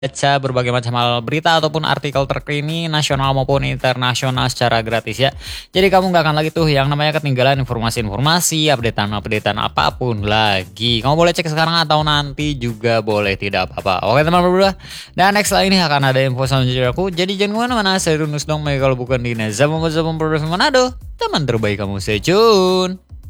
baca berbagai macam hal berita ataupun artikel terkini nasional maupun internasional secara gratis ya. Jadi kamu nggak akan lagi tuh yang namanya ketinggalan informasi-informasi, updatean apapun lagi. Kamu boleh cek sekarang atau nanti juga boleh, tidak apa-apa. Oke teman berdua. Dan next lagi ini akan ada info selanjutnya aku. Jadi jangan kemana-mana, saya Runus dong. Kalau bukan di Nazam Manado, teman terbaik kamu, stay tune.